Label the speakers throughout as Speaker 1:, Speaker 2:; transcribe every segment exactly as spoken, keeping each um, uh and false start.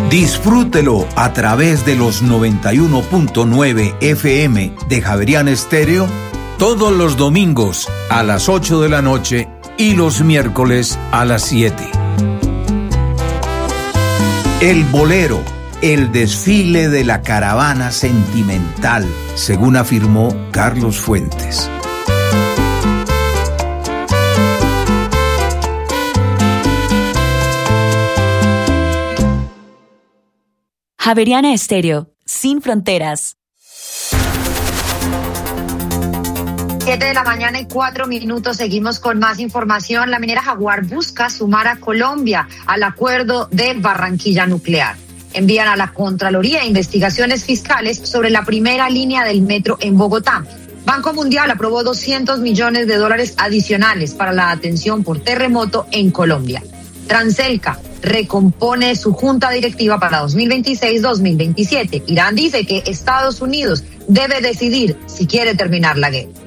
Speaker 1: Disfrútelo a través de los noventa y uno punto nueve F M de Javeriana Estéreo todos los domingos a las ocho de la noche y los miércoles a las siete. El bolero, el desfile de la caravana sentimental, según afirmó Carlos Fuentes.
Speaker 2: Javeriana Estéreo, sin fronteras.
Speaker 3: Siete de la mañana y cuatro minutos, seguimos con más información. La minera Jaguar busca sumar a Colombia al acuerdo de Barranquilla Nuclear. Envían a la Contraloría investigaciones fiscales sobre la primera línea del metro en Bogotá. Banco Mundial aprobó doscientos millones de dólares adicionales para la atención por terremoto en Colombia. Transelca recompone su junta directiva para dos mil veintiséis dos mil veintisiete. Irán dice que Estados Unidos debe decidir si quiere terminar la guerra.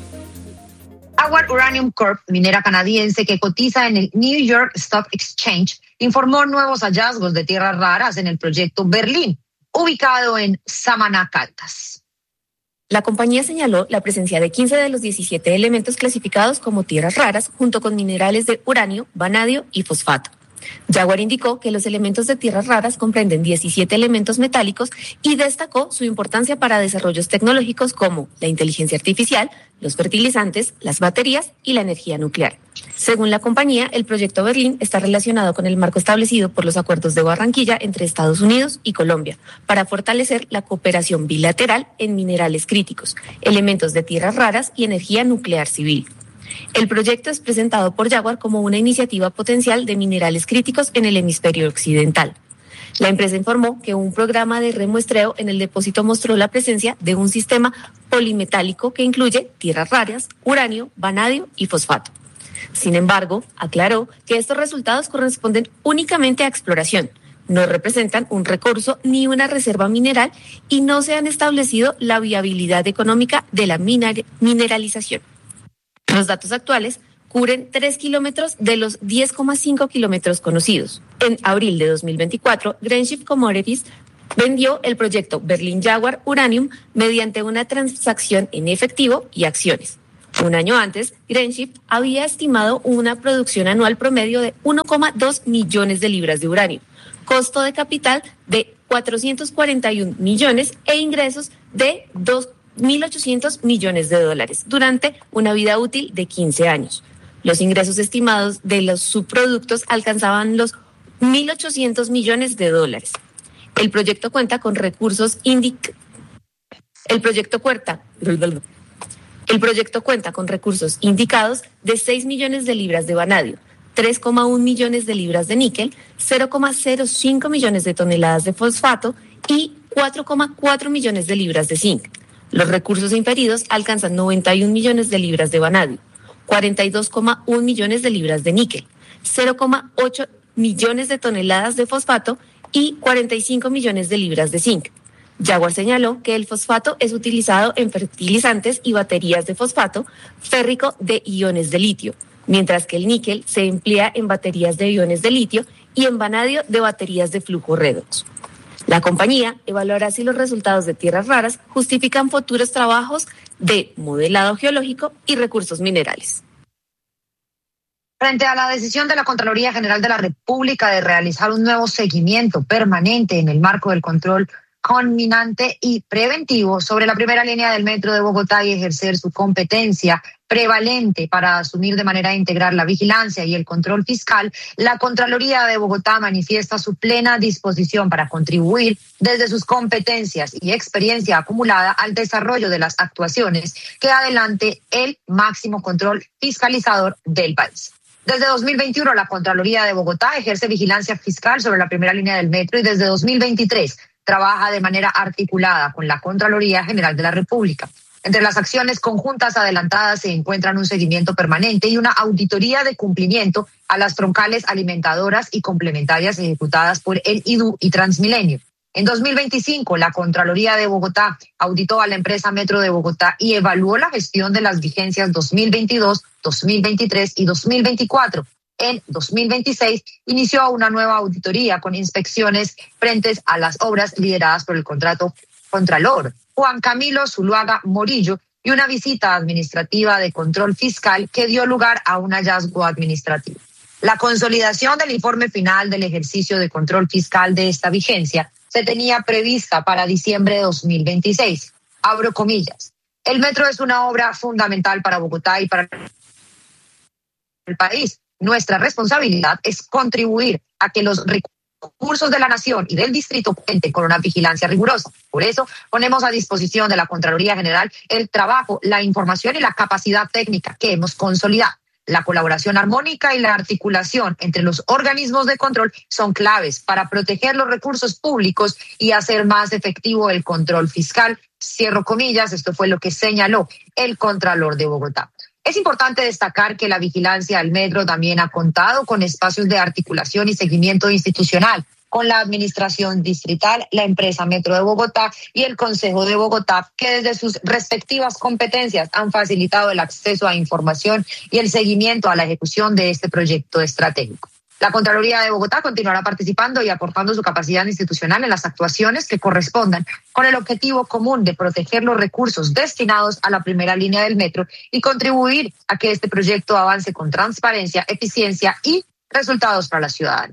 Speaker 3: Jaguar Uranium Corp, minera canadiense que cotiza en el New York Stock Exchange, informó nuevos hallazgos de tierras raras en el proyecto Berlín, ubicado en Samaná, Caldas.
Speaker 4: La compañía señaló la presencia de quince de los diecisiete elementos clasificados como tierras raras, junto con minerales de uranio, vanadio y fosfato. Jaguar indicó que los elementos de tierras raras comprenden diecisiete elementos metálicos y destacó su importancia para desarrollos tecnológicos como la inteligencia artificial, los fertilizantes, las baterías y la energía nuclear. Según la compañía, el proyecto Berlín está relacionado con el marco establecido por los acuerdos de Barranquilla entre Estados Unidos y Colombia para fortalecer la cooperación bilateral en minerales críticos, elementos de tierras raras y energía nuclear civil. El proyecto es presentado por Jaguar como una iniciativa potencial de minerales críticos en el hemisferio occidental. La empresa informó que un programa de remuestreo en el depósito mostró la presencia de un sistema polimetálico que incluye tierras raras, uranio, vanadio y fosfato. Sin embargo, aclaró que estos resultados corresponden únicamente a exploración, no representan un recurso ni una reserva mineral y no se han establecido la viabilidad económica de la mineralización. Los datos actuales cubren tres kilómetros de los diez coma cinco kilómetros conocidos. En abril de dos mil veinticuatro, Greenchip Commodities vendió el proyecto Berlín Jaguar Uranium mediante una transacción en efectivo y acciones. Un año antes, Greenchip había estimado una producción anual promedio de uno coma dos millones de libras de uranio, costo de capital de cuatrocientos cuarenta y un millones e ingresos de dos mil ochocientos millones de dólares durante una vida útil de quince años. Los ingresos estimados de los subproductos alcanzaban los mil ochocientos millones de dólares. El proyecto cuenta con recursos indic... El proyecto cuenta... El proyecto cuenta con recursos indicados de seis millones de libras de vanadio, tres coma uno millones de libras de níquel, cero coma cero cinco millones de toneladas de fosfato y cuatro coma cuatro millones de libras de zinc. Los recursos inferidos alcanzan noventa y un millones de libras de vanadio, cuarenta y dos coma uno millones de libras de níquel, cero coma ocho millones de toneladas de fosfato y cuarenta y cinco millones de libras de zinc. Jaguar señaló que el fosfato es utilizado en fertilizantes y baterías de fosfato férrico de iones de litio, mientras que el níquel se emplea en baterías de iones de litio y en vanadio de baterías de flujo redox. La compañía evaluará si los resultados de tierras raras justifican futuros trabajos de modelado geológico y recursos minerales.
Speaker 3: Frente a la decisión de la Contraloría General de la República de realizar un nuevo seguimiento permanente en el marco del control conminante y preventivo sobre la primera línea del metro de Bogotá y ejercer su competencia prevalente para asumir de manera integral la vigilancia y el control fiscal, la Contraloría de Bogotá manifiesta su plena disposición para contribuir desde sus competencias y experiencia acumulada al desarrollo de las actuaciones que adelante el máximo control fiscalizador del país. Desde dos mil veintiuno, la Contraloría de Bogotá ejerce vigilancia fiscal sobre la primera línea del metro y desde dos mil veintitrés trabaja de manera articulada con la Contraloría General de la República. Entre las acciones conjuntas adelantadas se encuentran un seguimiento permanente y una auditoría de cumplimiento a las troncales alimentadoras y complementarias ejecutadas por el I D U y Transmilenio. En dos mil veinticinco, la Contraloría de Bogotá auditó a la empresa Metro de Bogotá y evaluó la gestión de las vigencias dos mil veintidós, dos mil veintitrés y dos mil veinticuatro, en dos mil veintiséis inició una nueva auditoría con inspecciones frente a las obras lideradas por el contrato contralor Juan Camilo Zuluaga Morillo y una visita administrativa de control fiscal que dio lugar a un hallazgo administrativo. La consolidación del informe final del ejercicio de control fiscal de esta vigencia se tenía prevista para diciembre de dos mil veintiséis. Abro comillas. El metro es una obra fundamental para Bogotá y para el país. Nuestra responsabilidad es contribuir a que los recursos de la nación y del distrito cuenten con una vigilancia rigurosa. Por eso ponemos a disposición de la Contraloría General el trabajo, la información y la capacidad técnica que hemos consolidado. La colaboración armónica y la articulación entre los organismos de control son claves para proteger los recursos públicos y hacer más efectivo el control fiscal. Cierro comillas, esto fue lo que señaló el Contralor de Bogotá. Es importante destacar que la vigilancia al metro también ha contado con espacios de articulación y seguimiento institucional con la Administración Distrital, la empresa Metro de Bogotá y el Consejo de Bogotá, que desde sus respectivas competencias han facilitado el acceso a información y el seguimiento a la ejecución de este proyecto estratégico. La Contraloría de Bogotá continuará participando y aportando su capacidad institucional en las actuaciones que correspondan con el objetivo común de proteger los recursos destinados a la primera línea del metro y contribuir a que este proyecto avance con transparencia, eficiencia y resultados para la ciudadanía.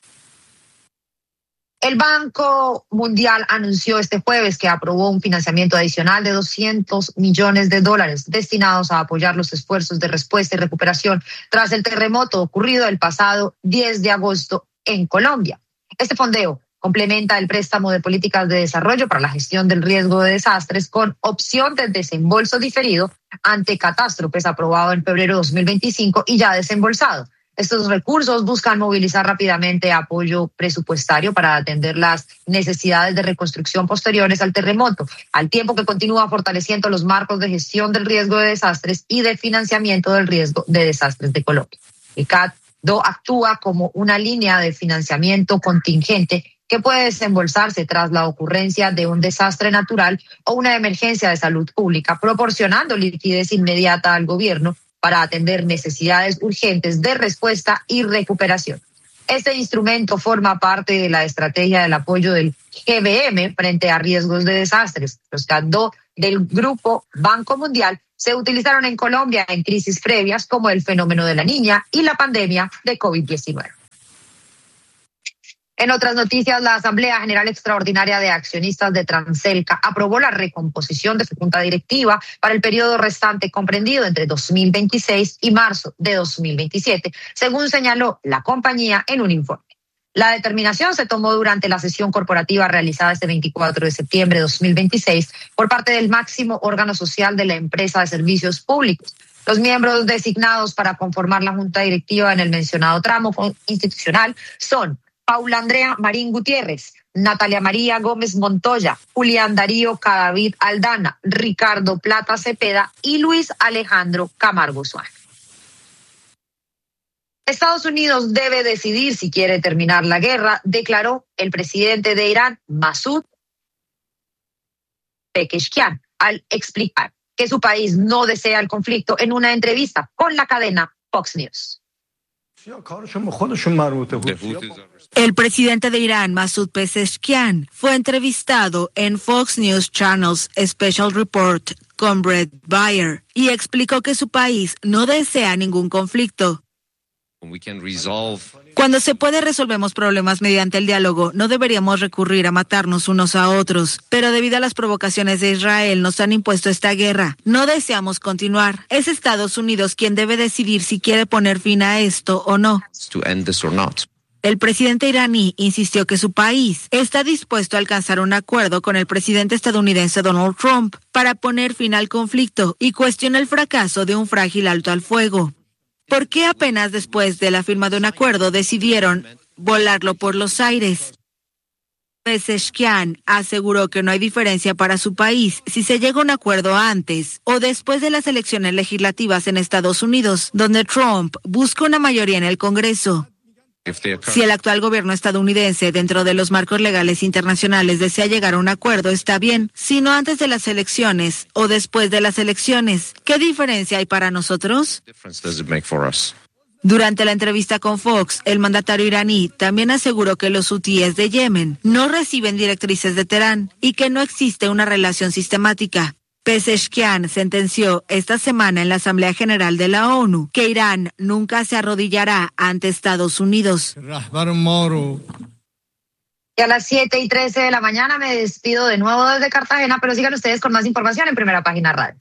Speaker 3: El Banco Mundial anunció este jueves que aprobó un financiamiento adicional de doscientos millones de dólares destinados a apoyar los esfuerzos de respuesta y recuperación tras el terremoto ocurrido el pasado diez de agosto en Colombia. Este fondeo complementa el préstamo de políticas de desarrollo para la gestión del riesgo de desastres con opción de desembolso diferido ante catástrofes aprobado en febrero de dos mil veinticinco y ya desembolsado. Estos recursos buscan movilizar rápidamente apoyo presupuestario para atender las necesidades de reconstrucción posteriores al terremoto, al tiempo que continúa fortaleciendo los marcos de gestión del riesgo de desastres y de financiamiento del riesgo de desastres de Colombia. El C A D actúa como una línea de financiamiento contingente que puede desembolsarse tras la ocurrencia de un desastre natural o una emergencia de salud pública, proporcionando liquidez inmediata al gobierno para atender necesidades urgentes de respuesta y recuperación. Este instrumento forma parte de la estrategia del apoyo del G B M frente a riesgos de desastres. Los C A D del Grupo Banco Mundial se utilizaron en Colombia en crisis previas como el fenómeno de la Niña y la pandemia de COVID diecinueve. En otras noticias, la Asamblea General Extraordinaria de Accionistas de Transelca aprobó la recomposición de su junta directiva para el periodo restante comprendido entre dos mil veintiséis y marzo de dos mil veintisiete, según señaló la compañía en un informe. La determinación se tomó durante la sesión corporativa realizada este veinticuatro de septiembre de dos mil veintiséis por parte del máximo órgano social de la empresa de servicios públicos. Los miembros designados para conformar la junta directiva en el mencionado tramo institucional son Paula Andrea Marín Gutiérrez, Natalia María Gómez Montoya, Julián Darío Cadavid Aldana, Ricardo Plata Cepeda y Luis Alejandro Camargo Suárez. Estados Unidos debe decidir si quiere terminar la guerra, declaró el presidente de Irán, Masoud Pezeshkian, al explicar que su país no desea el conflicto en una entrevista con la cadena Fox News.
Speaker 5: El presidente de Irán, Masoud Pezeshkian, fue entrevistado en Fox News Channel's Special Report con Brett Baer y explicó que su país no desea ningún conflicto. Cuando se puede resolvemos problemas mediante el diálogo, no deberíamos recurrir a matarnos unos a otros, pero debido a las provocaciones de Israel nos han impuesto esta guerra. No deseamos continuar. Es Estados Unidos quien debe decidir si quiere poner fin a esto o no. El presidente iraní insistió que su país está dispuesto a alcanzar un acuerdo con el presidente estadounidense Donald Trump para poner fin al conflicto y cuestiona el fracaso de un frágil alto al fuego. ¿Por qué apenas después de la firma de un acuerdo decidieron volarlo por los aires? Pezeshkian aseguró que no hay diferencia para su país si se llega a un acuerdo antes o después de las elecciones legislativas en Estados Unidos, donde Trump busca una mayoría en el Congreso. Si el actual gobierno estadounidense, dentro de los marcos legales internacionales, desea llegar a un acuerdo, está bien, sino antes de las elecciones o después de las elecciones. ¿Qué diferencia hay para nosotros? Durante la entrevista con Fox, el mandatario iraní también aseguró que los hutíes de Yemen no reciben directrices de Teherán y que no existe una relación sistemática. Pezeshkian sentenció esta semana en la Asamblea General de la ONU que Irán nunca se arrodillará ante Estados Unidos.
Speaker 3: Y a las siete y trece de la mañana me despido de nuevo desde Cartagena, pero sigan ustedes con más información en Primera Página Radio.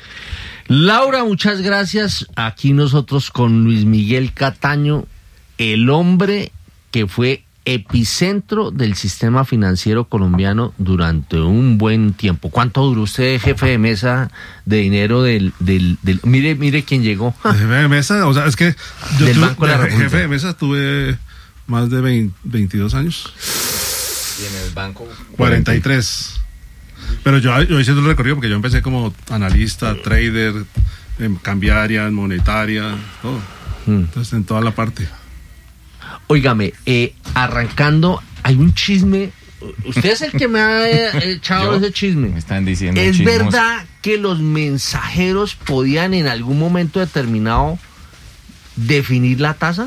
Speaker 6: Laura, muchas gracias. Aquí nosotros con Luis Miguel Cataño, el hombre que fue epicentro del sistema financiero colombiano durante un buen tiempo. ¿Cuánto duró usted jefe de mesa de dinero del... del, del mire mire quién llegó?
Speaker 7: Jefe de mesa, o sea, es que yo
Speaker 6: del
Speaker 7: tuve,
Speaker 6: Banco de la República.
Speaker 7: Jefe de mesa tuve más de veinte, veintidós años.
Speaker 6: Y en el banco...
Speaker 7: cuarenta y tres. Pero yo, yo hice el recorrido porque yo empecé como analista, trader, en cambiaria, en monetaria, todo. Hmm. Entonces, en toda la parte.
Speaker 6: Óigame, eh, arrancando, hay un chisme. Usted es el que me ha echado ese chisme.
Speaker 8: Me están diciendo
Speaker 6: ¿Es
Speaker 8: chismos.
Speaker 6: verdad que los mensajeros podían en algún momento determinado definir la tasa?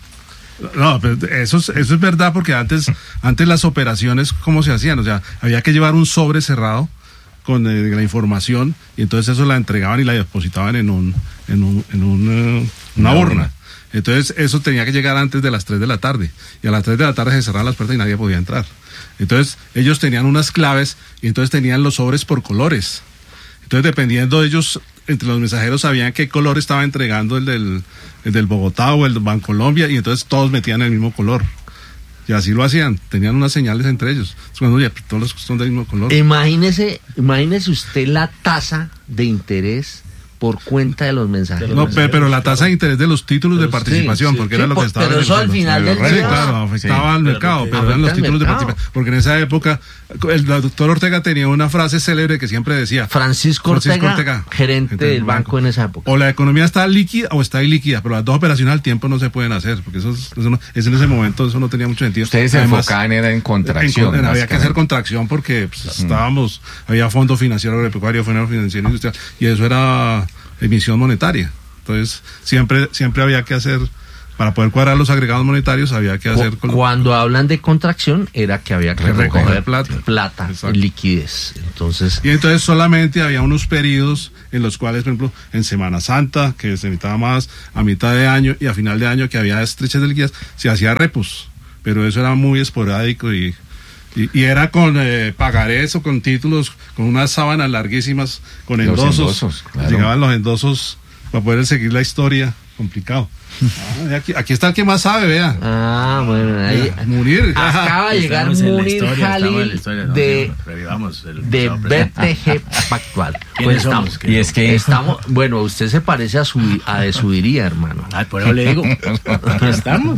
Speaker 7: No, pero eso es, eso es verdad porque antes, antes las operaciones, ¿cómo se hacían? O sea, había que llevar un sobre cerrado con eh, la información y entonces eso la entregaban y la depositaban en un, en un, en un, uh, una
Speaker 8: Una
Speaker 7: urna.
Speaker 8: urna.
Speaker 7: Entonces eso tenía que llegar antes de las tres de la tarde y a las tres de la tarde se cerraban las puertas y nadie podía entrar. Entonces ellos tenían unas claves y entonces tenían los sobres por colores. Entonces dependiendo de ellos, entre los mensajeros sabían qué color estaba entregando el del, el del Bogotá o el Bancolombia y entonces todos metían el mismo color. Y así lo hacían, tenían unas señales entre ellos. Entonces, cuando, oye, todos los son del mismo color.
Speaker 6: Imagínese, imagínese usted la tasa de interés por cuenta de los mensajeros.
Speaker 7: No, pero, pero la tasa de interés de los títulos de
Speaker 6: Pero sí,
Speaker 7: participación,
Speaker 6: sí,
Speaker 7: porque
Speaker 6: sí,
Speaker 7: era lo
Speaker 6: por-
Speaker 7: que estaba...
Speaker 6: pero eso al final del
Speaker 7: Sí,
Speaker 6: día-
Speaker 7: claro, afectaba
Speaker 8: Sí,
Speaker 7: al mercado, pero eran los
Speaker 6: afecta al
Speaker 7: títulos de
Speaker 6: mercado.
Speaker 7: participación. Porque en esa época, el doctor Ortega tenía una frase célebre que siempre decía...
Speaker 6: Francisco Ortega, gerente del banco en esa época.
Speaker 7: O la economía está líquida o está ilíquida, pero las dos operaciones al tiempo no se pueden hacer, porque eso, es- eso, no, eso en ese momento eso no tenía mucho sentido.
Speaker 8: Ustedes se
Speaker 7: Además,
Speaker 8: enfocaban era en contracción.
Speaker 7: en- en- había que
Speaker 8: básicamente.
Speaker 7: hacer contracción porque pues, estábamos, había fondo financiero agropecuario, fondo financiero industrial, y eso era emisión monetaria. Entonces, siempre, siempre había que hacer, para poder cuadrar los agregados monetarios, había que hacer...
Speaker 6: Cu- Cuando hablan de contracción, era que había que
Speaker 7: Recoger
Speaker 6: recoger
Speaker 7: plata.
Speaker 6: plata,
Speaker 7: Exacto.
Speaker 6: en liquidez. Entonces,
Speaker 7: Y entonces solamente había unos periodos en los cuales, por ejemplo, en Semana Santa, que se necesitaba más, a mitad de año y a final de año, que había estrechas de liquidez, se hacía repos. Pero eso era muy esporádico y, y, y era con eh, pagarés o con títulos, con unas sábanas larguísimas, con
Speaker 8: Los
Speaker 7: endosos.
Speaker 8: endosos, claro.
Speaker 7: Llegaban los endosos para poder seguir la historia. Complicado. Ah, aquí, aquí está el que más sabe, vea.
Speaker 6: ah, bueno, ahí
Speaker 7: Vea, Munir.
Speaker 6: acaba de llegar
Speaker 9: Estamos en la
Speaker 6: Munir
Speaker 9: historia, estamos en la
Speaker 6: Jalil
Speaker 9: historia, ¿no?
Speaker 6: de,
Speaker 9: Sí, revivamos el-
Speaker 6: de
Speaker 9: el-
Speaker 6: B T G Pactual.
Speaker 9: ¿Quiénes
Speaker 6: Pues
Speaker 9: somos?
Speaker 6: estamos,
Speaker 8: Y es que
Speaker 6: estamos, bueno, usted se parece a su a de subiría, hermano.
Speaker 9: Ay, por eso le digo, aquí estamos.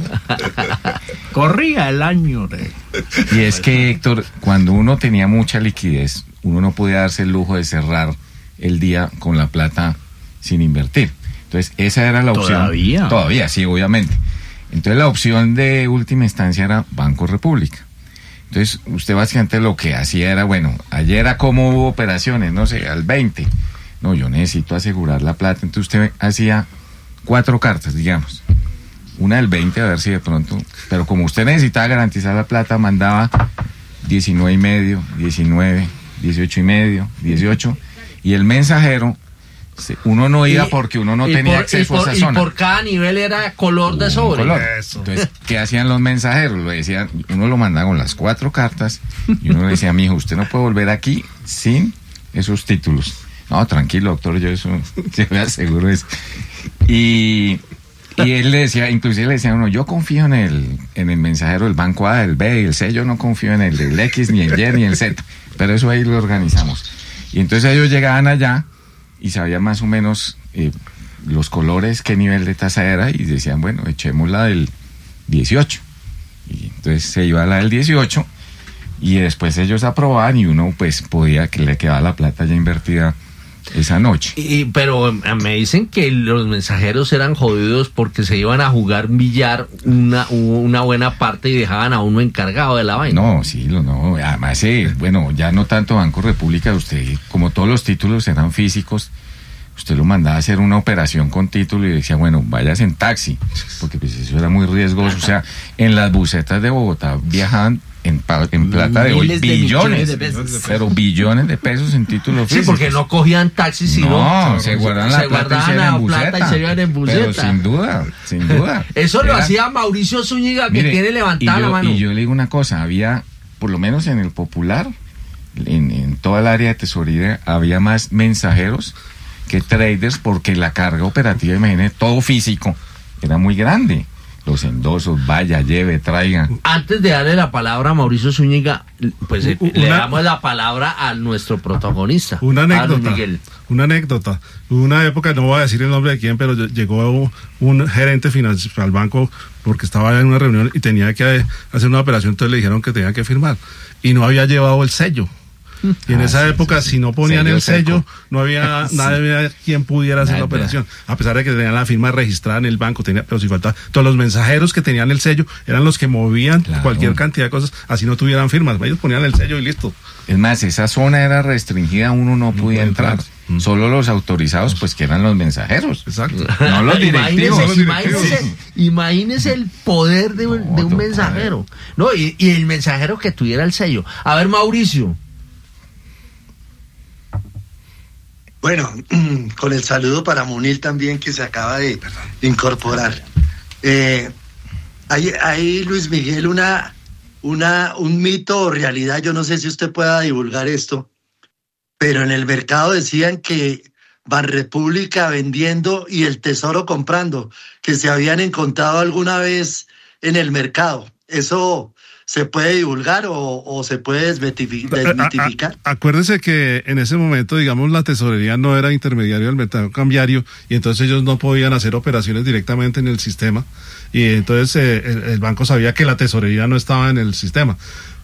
Speaker 9: Corría el año de...
Speaker 8: Y es que, Héctor, cuando uno tenía mucha liquidez, uno no podía darse el lujo de cerrar el día con la plata sin invertir. Entonces, esa era la opción.
Speaker 9: ¿Todavía?
Speaker 8: Todavía, sí, obviamente. Entonces, la opción de última instancia era Banco República. Entonces, usted básicamente lo que hacía era, bueno, ayer era como hubo operaciones, no sé, al veinte. No, yo necesito asegurar la plata. Entonces, usted hacía cuatro cartas, digamos. Una del veinte, a ver si de pronto... Pero como usted necesitaba garantizar la plata, mandaba diecinueve y medio, diecinueve, dieciocho y medio, dieciocho. Y el mensajero, se- uno no iba
Speaker 6: Y-
Speaker 8: porque uno no
Speaker 6: y
Speaker 8: tenía
Speaker 6: por-
Speaker 8: acceso
Speaker 6: y por,
Speaker 8: a esa
Speaker 6: y
Speaker 8: zona.
Speaker 6: por cada nivel era color de
Speaker 8: Un
Speaker 6: sobre.
Speaker 8: color.
Speaker 7: Eso.
Speaker 8: Entonces, ¿qué hacían los mensajeros? Lo decían, uno lo mandaba con las cuatro cartas y uno le decía, mijo, usted no puede volver aquí sin esos títulos. No, tranquilo, doctor, yo eso, yo le aseguro eso. Y, y él le decía, inclusive le decía a uno, yo confío en el, en el mensajero del banco A, del B y el C, yo no confío en el del X, ni el Y, ni el Z, pero eso ahí lo organizamos. Y entonces ellos llegaban allá y sabían más o menos eh, los colores, qué nivel de tasa era, y decían, bueno, echemos la del dieciocho. Y entonces se iba a la del dieciocho y después ellos aprobaban y uno pues podía, que le quedaba la plata ya invertida esa noche.
Speaker 6: Y, pero eh, me dicen que los mensajeros eran jodidos porque se iban a jugar billar una, una buena parte y dejaban a uno encargado de la vaina.
Speaker 8: No, sí, lo no. Además, eh, bueno, ya no tanto Banco República, usted, como todos los títulos eran físicos, usted lo mandaba a hacer una operación con título y decía, bueno, vayas en taxi, porque pues eso era muy riesgoso. O sea, en las busetas de Bogotá viajaban en, pa- en plata de hoy
Speaker 9: Miles de
Speaker 8: billones,
Speaker 9: millones de pesos.
Speaker 8: pero billones de pesos en títulos
Speaker 6: Sí,
Speaker 8: físicos.
Speaker 6: porque no cogían taxis, sino
Speaker 8: No, se guardaban la
Speaker 6: se
Speaker 8: plata y
Speaker 6: guardaban
Speaker 8: se
Speaker 6: la
Speaker 8: iban en
Speaker 6: plata y
Speaker 8: buseta.
Speaker 6: se iban en buseta.
Speaker 8: Pero sin duda, sin duda.
Speaker 6: Eso lo
Speaker 8: Era-
Speaker 6: hacía Mauricio Zúñiga, que
Speaker 8: Mire,
Speaker 6: tiene
Speaker 8: y
Speaker 6: levantada
Speaker 8: yo,
Speaker 6: la mano.
Speaker 8: Y yo le digo una cosa, había, por lo menos en el Popular, en, en toda el área de tesorería, había más mensajeros que traders, porque la carga operativa, imagínate, todo físico, era muy grande. Los endosos, vaya, lleve, traiga.
Speaker 6: Antes de darle la palabra a Mauricio Zúñiga, pues eh,
Speaker 7: Una-
Speaker 6: le damos la palabra a nuestro protagonista.
Speaker 7: Una
Speaker 6: a Luis
Speaker 7: anécdota,
Speaker 6: Miguel.
Speaker 7: una anécdota. Hubo una época, no voy a decir el nombre de quién, pero llegó un gerente financiero al banco porque estaba en una reunión y tenía que hacer una operación, entonces le dijeron que tenía que firmar y no había llevado el sello. Y en
Speaker 8: Ah,
Speaker 7: esa
Speaker 8: sí,
Speaker 7: época,
Speaker 8: sí, sí.
Speaker 7: si no ponían
Speaker 8: Sello
Speaker 7: el sello,
Speaker 8: seco.
Speaker 7: no había
Speaker 8: Sí.
Speaker 7: nadie quien pudiera hacer
Speaker 8: Nada.
Speaker 7: la operación. A pesar de que tenían la firma registrada en el banco, tenía, pero si faltaba. Todos los mensajeros que tenían el sello eran los que movían
Speaker 8: Claro.
Speaker 7: cualquier cantidad de cosas, así no tuvieran firmas. Ellos ponían el sello y listo.
Speaker 8: Es más, esa zona era restringida, uno no podía
Speaker 7: podía
Speaker 8: entrar.
Speaker 7: entrar. Mm.
Speaker 8: Solo los autorizados, pues que eran los mensajeros.
Speaker 7: Exacto.
Speaker 8: No los directivos.
Speaker 6: Imagínese,
Speaker 7: los directivos.
Speaker 6: imagínese, imagínese el poder de un,
Speaker 8: No,
Speaker 6: de un
Speaker 8: total.
Speaker 6: mensajero. No, y, y el mensajero que tuviera el sello. A ver, Mauricio.
Speaker 10: Bueno, con el saludo para Munil también, que se acaba de incorporar. Eh, hay, hay, Luis Miguel, una, una, un mito o realidad, yo no sé si usted pueda divulgar esto, pero en el mercado decían que Banrepública vendiendo y el Tesoro comprando, que se habían encontrado alguna vez en el mercado. ¿Eso se puede divulgar o, o se puede desmitifi- desmitificar?
Speaker 7: A- a- acuérdese que en ese momento, digamos, la tesorería no era intermediario del mercado cambiario y entonces ellos no podían hacer operaciones directamente en el sistema y entonces eh, el, el banco sabía que la tesorería no estaba en el sistema,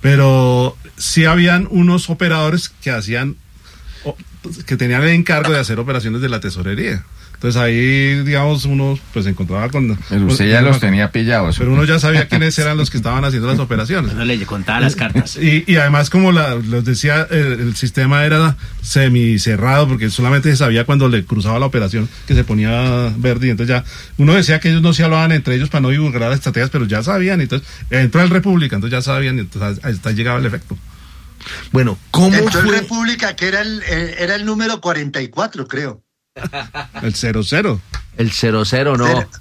Speaker 7: pero sí habían unos operadores que hacían, o- que tenían el encargo de hacer operaciones de la tesorería. Entonces ahí, digamos, uno pues se encontraba con...
Speaker 8: Pero usted ya los tenía pillados.
Speaker 7: Pero uno ya sabía quiénes eran los que estaban haciendo las operaciones.
Speaker 9: No le contaba las cartas.
Speaker 7: Y, y además, como la, les decía, el, el sistema era semicerrado, porque solamente se sabía cuando le cruzaba la operación que se ponía verde. Y entonces ya, uno decía que ellos no se hablaban entre ellos para no divulgar las estrategias, pero ya sabían. Entonces, entró el República, entonces ya sabían, y entonces hasta llegaba el efecto.
Speaker 6: Bueno, ¿cómo
Speaker 10: Entró en
Speaker 6: fue?
Speaker 10: República, que era el, el- era el número cuarenta y cuatro, creo.
Speaker 7: El cero cero.
Speaker 6: El cero cero, no.
Speaker 10: Cero.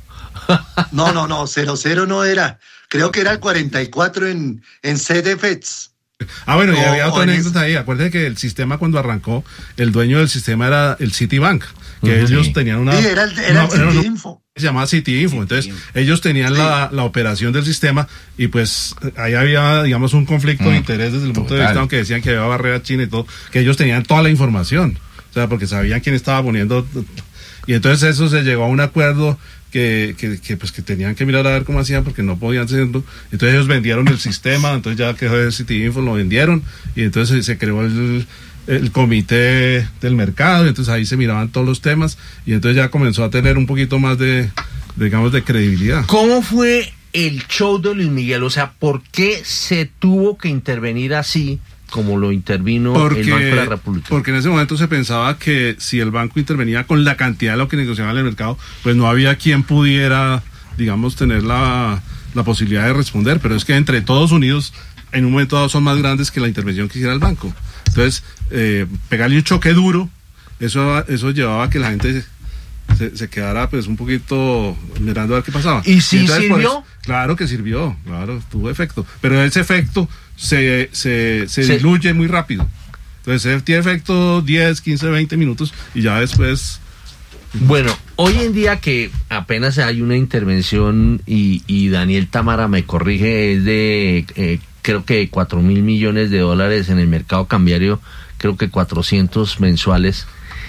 Speaker 10: No, no, no, cero cero no era. Creo que era el cuarenta y cuatro en, en C D F E Ts.
Speaker 7: Ah, bueno, y
Speaker 10: O-
Speaker 7: había
Speaker 10: o
Speaker 7: otra
Speaker 10: en
Speaker 7: anécdota ahí. Acuérdense que el sistema cuando arrancó, el dueño del sistema era el Citibank, que
Speaker 8: Ujú,
Speaker 7: ellos
Speaker 8: sí.
Speaker 7: tenían una...
Speaker 10: Sí, era el, era
Speaker 7: una-
Speaker 10: el
Speaker 7: era una-
Speaker 10: Citinfo.
Speaker 7: se llamaba City Info, entonces ellos tenían la, la operación del sistema y pues ahí había, digamos, un conflicto de
Speaker 8: Mm,
Speaker 7: interés desde el punto de
Speaker 8: total.
Speaker 7: vista, aunque decían que había barrera china y todo, que ellos tenían toda la información, o sea, porque sabían quién estaba poniendo, y entonces eso se llegó a un acuerdo que, que, que pues que tenían que mirar a ver cómo hacían porque no podían hacerlo, entonces ellos vendieron el sistema, entonces ya quedó de City Info, lo vendieron y entonces se creó el el comité del mercado, y entonces ahí se miraban todos los temas y entonces ya comenzó a tener un poquito más de, digamos, de credibilidad.
Speaker 6: ¿Cómo fue el show de Luis Miguel? O sea, ¿por qué se tuvo que intervenir así como lo intervino el Banco de la República?
Speaker 7: Porque en ese momento se pensaba que si el banco intervenía con la cantidad de lo que negociaba en el mercado, pues no había quien pudiera, digamos, tener la, la posibilidad de responder, pero es que entre todos unidos en un momento dado son más grandes que la intervención que hiciera el banco. Entonces, eh, pegarle un choque duro, eso, eso llevaba a que la gente se, se quedara pues un poquito mirando a ver qué pasaba.
Speaker 6: ¿Y sí
Speaker 7: entonces, por
Speaker 6: sirvió?
Speaker 7: eso- claro que sirvió, claro, tuvo efecto. Pero ese efecto se, se, se
Speaker 6: Se-
Speaker 7: diluye muy rápido. Entonces, él tiene efecto diez, quince, veinte minutos y ya después...
Speaker 6: Bueno, hoy en día que apenas hay una intervención y, y Daniel Támara me corrige, es de eh, creo que cuatro mil millones de dólares en el mercado cambiario, creo que cuatrocientos mensuales.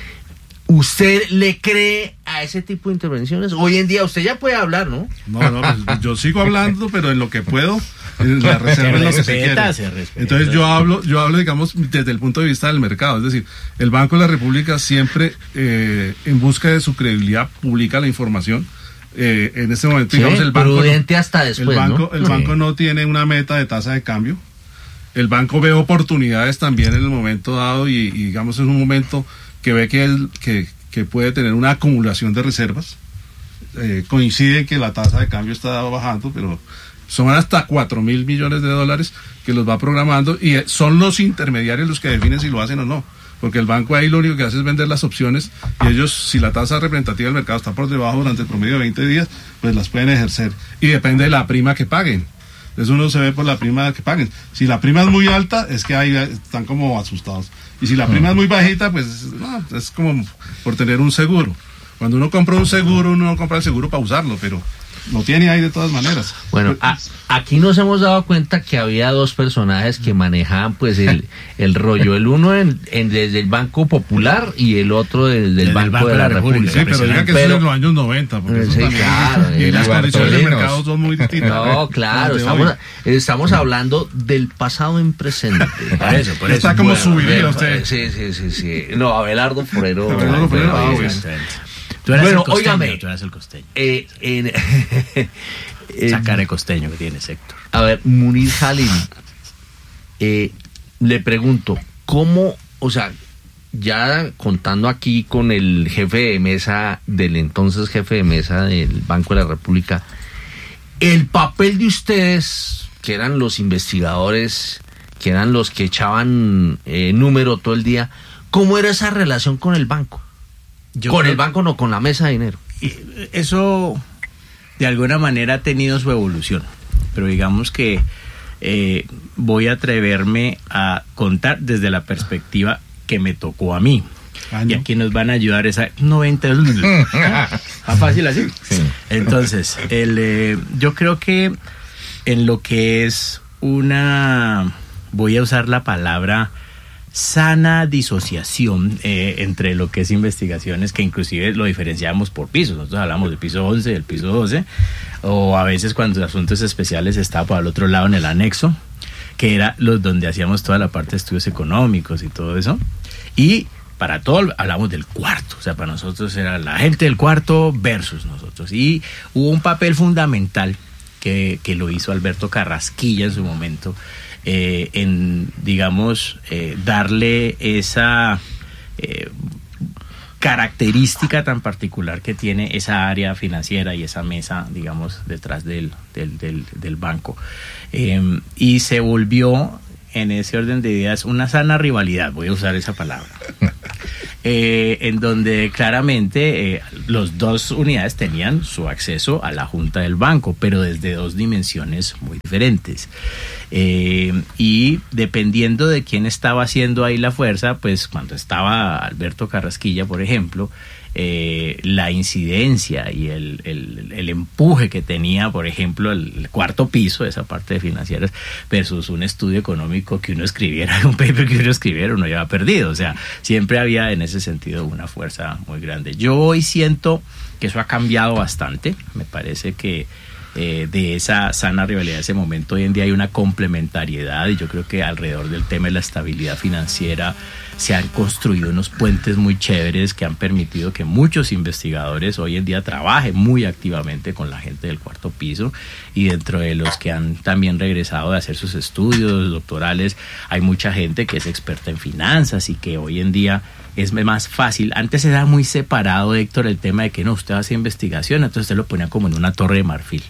Speaker 6: ¿Usted le cree a ese tipo de intervenciones? Hoy en día usted ya puede hablar, ¿no?
Speaker 7: No, no, pues, yo sigo hablando, pero en lo que puedo, en la reserva en lo que se
Speaker 9: respeta,
Speaker 7: quiere.
Speaker 9: se respeta.
Speaker 7: Entonces yo hablo, yo hablo, digamos, desde el punto de vista del mercado. Es decir, el Banco de la República siempre, eh, en busca de su credibilidad, publica la información. Eh, en este momento,
Speaker 6: Sí,
Speaker 7: digamos, el banco,
Speaker 6: prudente
Speaker 7: no,
Speaker 6: hasta después,
Speaker 7: el banco,
Speaker 6: ¿no?
Speaker 7: el
Speaker 6: Sí.
Speaker 7: banco no tiene una meta de tasa de cambio. El banco ve oportunidades también en el momento dado y, y digamos, es un momento que ve que, el, que, que puede tener una acumulación de reservas. Eh, coincide que la tasa de cambio está bajando, pero son hasta cuatro mil millones de dólares que los va programando, y son los intermediarios los que definen si lo hacen o no, porque el banco ahí lo único que hace es vender las opciones, y ellos, si la tasa representativa del mercado está por debajo durante el promedio de veinte días, pues las pueden ejercer, y depende de la prima que paguen. Entonces uno se ve por la prima que paguen. Si la prima es muy alta, es que ahí están como asustados, y si la prima es muy bajita, pues no, es como por tener un seguro. Cuando uno compra un seguro, uno no compra el seguro para usarlo, pero lo tiene ahí de todas maneras.
Speaker 6: Bueno, a, aquí nos hemos dado cuenta que había dos personajes que manejaban pues el, el rollo, el uno en, en, desde el Banco Popular y el otro desde el
Speaker 7: desde
Speaker 6: Banco,
Speaker 7: el Banco
Speaker 6: de la, la República.
Speaker 7: República. Sí, pero diga que eso es en los años noventa, porque
Speaker 6: sí,
Speaker 7: eso
Speaker 6: claro,
Speaker 7: y las condiciones del
Speaker 8: Bartolinos.
Speaker 7: mercado son muy distintas.
Speaker 6: No, claro, estamos, estamos hablando del pasado en presente.
Speaker 9: Por eso, por eso.
Speaker 7: Está como
Speaker 6: Bueno,
Speaker 7: subiría usted.
Speaker 6: Sí, sí, sí, sí. No, Abelardo Forero.
Speaker 7: Abelardo Forero, ah, bueno.
Speaker 9: Tú eras
Speaker 6: Bueno,
Speaker 9: el costeño,
Speaker 6: óigame.
Speaker 9: tú eras el costeño.
Speaker 6: Eh, en,
Speaker 9: Esa cara de costeño que tiene Héctor.
Speaker 6: A ver, Munir Jalil, eh, le pregunto, ¿cómo, o sea, ya contando aquí con el jefe de mesa, del entonces jefe de mesa del Banco de la República, el papel de ustedes, que eran los investigadores, que eran los que echaban eh, número todo el día, ¿cómo era esa relación con el banco?
Speaker 9: Yo
Speaker 6: con
Speaker 9: creo,
Speaker 6: el banco, no, con la mesa de dinero.
Speaker 9: Eso de alguna manera ha tenido su evolución, pero digamos que eh, voy a atreverme a contar desde la perspectiva que me tocó a mí. Ah, ¿no? Y aquí nos van a ayudar esa noventa. ¿Más fácil así?
Speaker 8: Sí.
Speaker 9: Entonces, el, eh, yo creo que en lo que es una, voy a usar la palabra sana disociación eh, entre lo que es investigaciones, que inclusive lo diferenciamos por pisos. Nosotros hablamos del piso once, del piso doce, o a veces cuando asuntos especiales estaba por el otro lado en el anexo, que era los donde hacíamos toda la parte de estudios económicos y todo eso. Y para todo hablamos del cuarto, o sea, para nosotros era la gente del cuarto versus nosotros. Y hubo un papel fundamental que, que lo hizo Alberto Carrasquilla en su momento, Eh, en, digamos, eh, darle esa eh, característica tan particular que tiene esa área financiera y esa mesa, digamos, detrás del, del, del, del banco. Eh, y se volvió, en ese orden de ideas, una sana rivalidad, voy a usar esa palabra. Eh, en donde claramente eh, las dos unidades tenían su acceso a la junta del banco, pero desde dos dimensiones muy diferentes. Eh, y dependiendo de quién estaba haciendo ahí la fuerza, pues cuando estaba Alberto Carrasquilla, por ejemplo, eh, la incidencia y el, el, el empuje que tenía, por ejemplo, el, el cuarto piso, esa parte de financieras, versus un estudio económico que uno escribiera, un paper que uno escribiera, uno lleva perdido. O sea, siempre había en ese sentido una fuerza muy grande. Yo hoy siento que eso ha cambiado bastante. Me parece que Eh, de esa sana rivalidad de ese momento, hoy en día hay una complementariedad, y yo creo que alrededor del tema de la estabilidad financiera se han construido unos puentes muy chéveres que han permitido que muchos investigadores hoy en día trabajen muy activamente con la gente del cuarto piso, y dentro de los que han también regresado de hacer sus estudios doctorales hay mucha gente que es experta en finanzas y que hoy en día es más fácil. Antes era muy separado, Héctor, el tema de que no, usted hace investigación, entonces usted lo ponía como en una torre de marfil.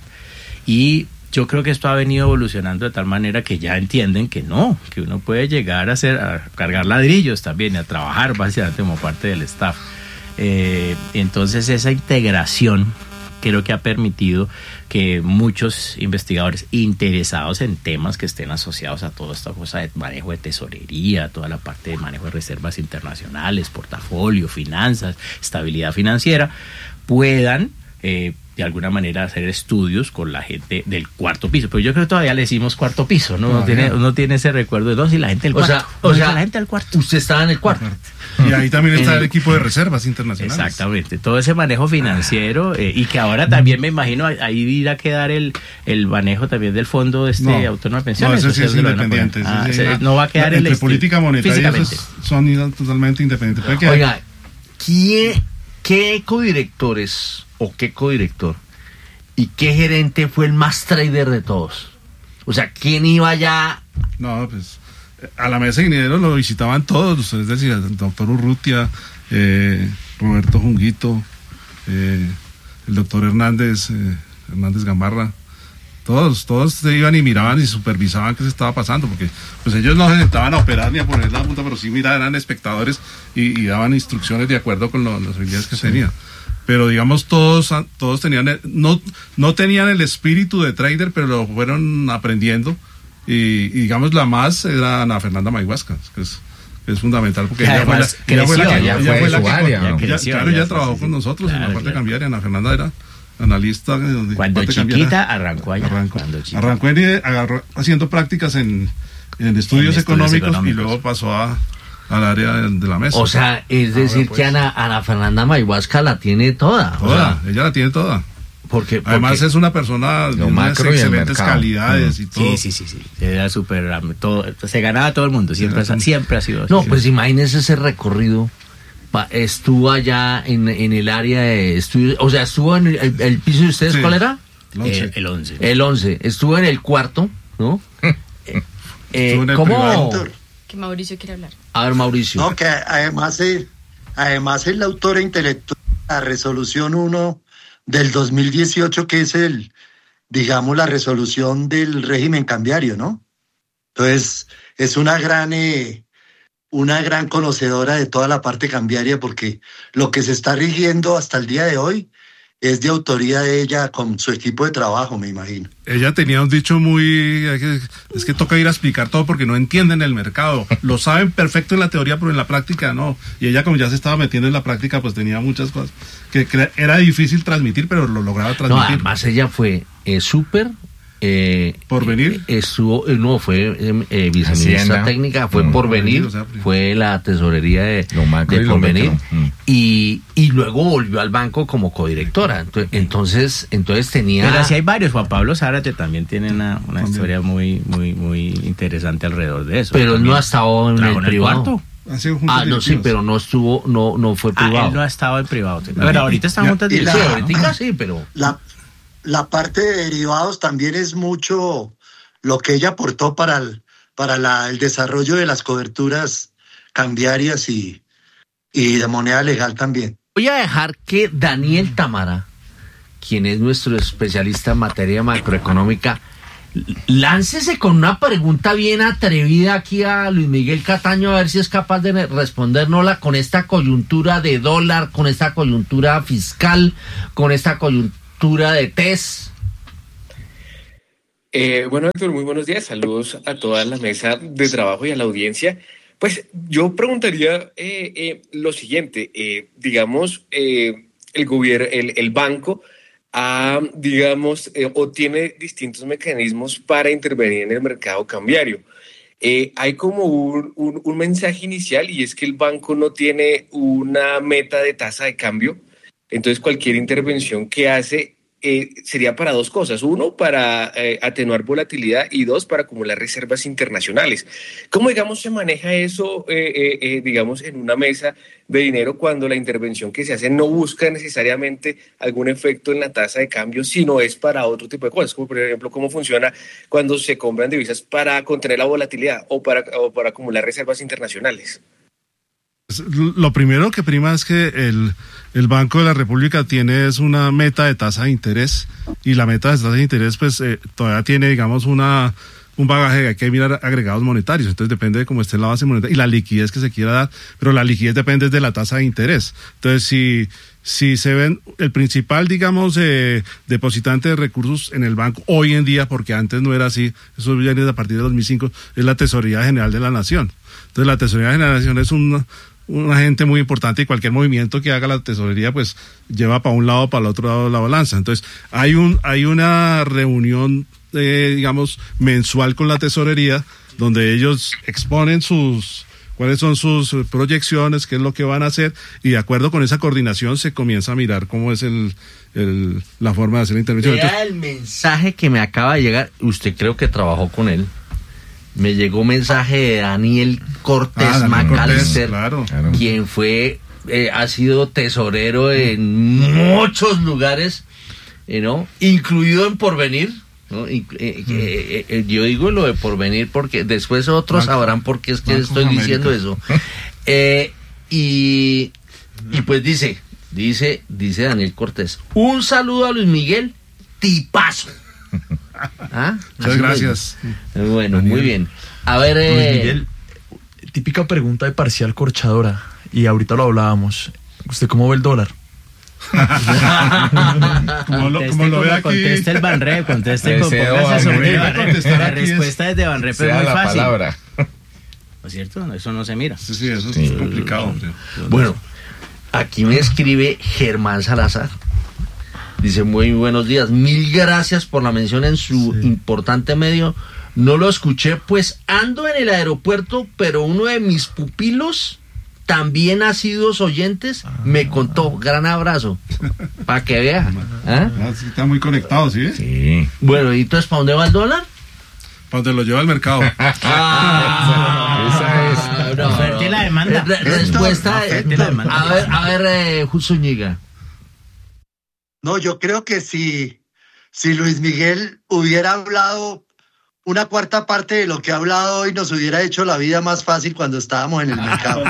Speaker 9: Y yo creo que esto ha venido evolucionando de tal manera que ya entienden que no, que uno puede llegar a hacer, a cargar ladrillos también y a trabajar básicamente como parte del staff. Eh, entonces esa integración creo que ha permitido que muchos investigadores interesados en temas que estén asociados a toda esta cosa de manejo de tesorería, toda la parte de manejo de reservas internacionales, portafolio, finanzas, estabilidad financiera, puedan eh, de alguna manera hacer estudios con la gente del cuarto piso. Pero yo creo que todavía le decimos cuarto piso, ¿no? No tiene, no tiene ese recuerdo de, no, si la gente del cuarto.
Speaker 6: O sea, o
Speaker 9: no,
Speaker 6: sea
Speaker 9: la gente del cuarto.
Speaker 6: Usted estaba en el cuarto.
Speaker 7: Y ahí también está el equipo de reservas internacionales.
Speaker 9: Exactamente, todo ese manejo financiero, eh, y que ahora también me imagino ahí irá a quedar el, el manejo también del fondo este
Speaker 7: no,
Speaker 9: autónomo de pensiones.
Speaker 7: No, ese sí es independiente.
Speaker 9: Ah,
Speaker 7: sí,
Speaker 9: ese,
Speaker 7: sí,
Speaker 9: no va a quedar
Speaker 7: entre
Speaker 9: el
Speaker 7: política monetaria esos son totalmente independientes.
Speaker 6: Oiga, ¿qué, qué codirectores o qué codirector y qué gerente fue el más trader de todos? O sea, ¿quién iba ya?
Speaker 7: No, pues a la mesa de dinero lo visitaban todos, es decir, el doctor Urrutia, eh, Roberto Junguito, eh, el doctor Hernández, eh, Hernández Gamarra. Todos, todos se iban y miraban y supervisaban qué se estaba pasando, porque pues ellos no se sentaban a operar ni a poner la punta, pero sí miraban, eran espectadores y, y daban instrucciones de acuerdo con lo, las habilidades que sí. tenían. Pero digamos todos, todos tenían, el, no, no tenían el espíritu de trader, pero lo fueron aprendiendo. Y, y digamos la más era Ana Fernanda Mayhuasca, que es, que es fundamental, porque ella fue la, ella fue la que, ella fue la que, área, ¿no? ella, creció, claro, ella trabajó sí, con nosotros claro, en la parte claro. cambiaria. Ana Fernanda era analista. Donde
Speaker 9: cuando chiquita cambiara, arrancó allá.
Speaker 7: Arrancó,
Speaker 9: cuando chiquita.
Speaker 7: arrancó en, agarró, haciendo prácticas en, en, estudios, en económicos, estudios económicos y luego pasó a, al área de, de la mesa.
Speaker 6: O sea, es decir Ahora, pues, que Ana, Ana Fernanda Mayhuasca la tiene toda.
Speaker 7: Toda,
Speaker 6: o sea,
Speaker 7: ella la tiene toda.
Speaker 6: Porque, porque
Speaker 7: además es una persona de unas excelentes calidades mm. y todo.
Speaker 9: Sí, sí, sí, sí. Era súper, todo, se ganaba todo el mundo, siempre, sí. siempre ha sido así.
Speaker 6: No, pues imagínese ese recorrido. Estuvo allá en, en el área de estudios, o sea, estuvo en el, el, el piso de ustedes, sí. ¿cuál era?
Speaker 9: El once.
Speaker 6: El once. Estuvo en el cuarto, ¿no? eh,
Speaker 10: eh,
Speaker 6: ¿Cómo?
Speaker 11: Que Mauricio quiere hablar.
Speaker 6: A ver, Mauricio.
Speaker 10: No, que además es, además es la autora intelectual de la resolución uno del dos mil dieciocho, que es el, digamos, la resolución del régimen cambiario, ¿no? Entonces, es una gran... Eh, una gran conocedora de toda la parte cambiaria, porque lo que se está rigiendo hasta el día de hoy es de autoría de ella con su equipo de trabajo, me imagino.
Speaker 7: Ella tenía un dicho muy... es que toca ir a explicar todo porque no entienden el mercado. Lo saben perfecto en la teoría, pero en la práctica no. Y ella, como ya se estaba metiendo en la práctica, pues tenía muchas cosas que, que era difícil transmitir, pero lo lograba transmitir.
Speaker 6: No, además ella fue eh, súper... Eh,
Speaker 7: por venir
Speaker 6: eh, estuvo no fue eh, viceministra técnica, fue mm, por venir, o sea, fue la tesorería de, de por venir mm. y, y luego volvió al banco como codirectora. Entonces entonces, entonces tenía.
Speaker 9: Pero así hay varios. Juan Pablo Zárate también tiene una, una historia muy muy muy interesante alrededor de eso.
Speaker 6: Pero él no ha estado en el privado. Ah, no, sí, pero no estuvo, no, no fue privado.
Speaker 9: Ah, él no ha estado en privado. Pero no, ahorita están juntas
Speaker 6: directivas. Sí, ahorita sí, pero
Speaker 10: la La parte de derivados también es mucho lo que ella aportó para el, para la, el desarrollo de las coberturas cambiarias y, y de moneda legal también.
Speaker 6: Voy a dejar que Daniel Tamara, quien es nuestro especialista en materia macroeconómica, láncese con una pregunta bien atrevida aquí a Luis Miguel Cataño, a ver si es capaz de respondérnosla con esta coyuntura de dólar, con esta coyuntura fiscal, con esta coyuntura de test.
Speaker 12: Eh, bueno, Héctor, muy buenos días. Saludos a toda la mesa de trabajo y a la audiencia. Pues yo preguntaría eh, eh, lo siguiente. Eh, digamos, eh, el gobierno, el, el banco, ha, digamos, eh, o tiene distintos mecanismos para intervenir en el mercado cambiario. Eh, hay como un, un, un mensaje inicial, y es que el banco no tiene una meta de tasa de cambio. Entonces, cualquier intervención que hace eh, sería para dos cosas. Uno, para eh, atenuar volatilidad, y dos, para acumular reservas internacionales. ¿Cómo, digamos, se maneja eso, eh, eh, eh, digamos, en una mesa de dinero cuando la intervención que se hace no busca necesariamente algún efecto en la tasa de cambio, sino es para otro tipo de cosas? Como, por ejemplo, cómo funciona cuando se compran divisas para contener la volatilidad o para, o para acumular reservas internacionales.
Speaker 7: Lo primero que prima es que el, el Banco de la República tiene es una meta de tasa de interés, y la meta de tasa de interés pues eh, todavía tiene, digamos, una un bagaje. Hay que mirar agregados monetarios, entonces depende de cómo esté la base monetaria y la liquidez que se quiera dar, pero la liquidez depende de la tasa de interés. Entonces, si si se ven, el principal, digamos, eh, depositante de recursos en el banco hoy en día, porque antes no era así, eso viene a partir de dos mil cinco, es la Tesorería General de la Nación. Entonces, la Tesorería General de la Nación es un un agente muy importante, y cualquier movimiento que haga la tesorería pues lleva para un lado o para el otro lado de la balanza. Entonces hay un hay una reunión eh, digamos mensual con la tesorería, donde ellos exponen sus cuáles son sus proyecciones, qué es lo que van a hacer, y de acuerdo con esa coordinación se comienza a mirar cómo es el, el la forma de hacer la intervención.
Speaker 6: Vea Entonces, el mensaje que me acaba de llegar, usted creo que trabajó con él. Me llegó mensaje de Daniel Cortés ah, Macalister, claro, claro. quien fue, eh, ha sido tesorero en muchos lugares, eh, ¿no? Incluido en Porvenir, ¿no? Y, eh, mm. eh, eh, yo digo lo de Porvenir porque después otros Banco, sabrán por qué es que Banco estoy América. diciendo eso. eh, y Y pues dice, dice, dice Daniel Cortés, un saludo a Luis Miguel, tipazo. ¿Ah?
Speaker 7: Muchas gracias.
Speaker 6: Me... Bueno, Daniel. Muy bien. A ver, eh...
Speaker 13: Luis Miguel, típica pregunta de parcial corchadora, y ahorita lo hablábamos. ¿Usted cómo ve el dólar?
Speaker 9: como lo, como lo ve aquí. Conteste el Banrep, conteste con póngase sobre el Banrep. La respuesta es de Banrep es muy fácil. Palabra. ¿No es cierto? Eso no se mira.
Speaker 7: Sí, sí, eso sí. Es complicado.
Speaker 6: Bueno, aquí me escribe Germán Salazar. Dice, muy buenos días. Mil gracias por la mención en su sí. importante medio. No lo escuché, pues ando en el aeropuerto, pero uno de mis pupilos, también asiduos oyentes, ah, me contó. Gran abrazo. Para que vea.
Speaker 7: ¿Ah? Está muy conectado, ¿sí?
Speaker 6: Sí. Bueno, ¿y entonces para dónde va el dólar?
Speaker 7: Para donde lo lleva al mercado.
Speaker 6: Ah, esa es.
Speaker 9: No, oferta no, y la demanda.
Speaker 6: Re respuesta. No, la demanda. A ver, a ver, eh, Zúñiga.
Speaker 10: No, yo creo que si, si Luis Miguel hubiera hablado una cuarta parte de lo que ha hablado hoy, nos hubiera hecho la vida más fácil cuando estábamos en el mercado.